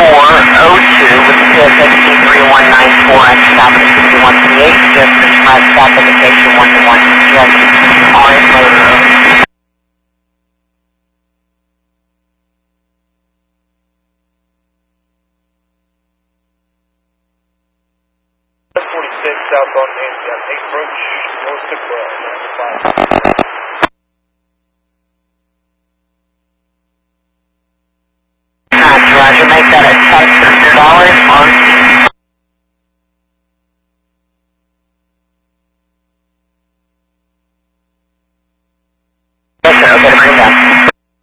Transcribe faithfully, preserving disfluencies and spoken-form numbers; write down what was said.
four oh two with P S X T three one nine four and stop at fifty-one twenty-eight. Just five stop indication one to one. Yes, all right, later. forty-six southbound Main, approach north to twelve.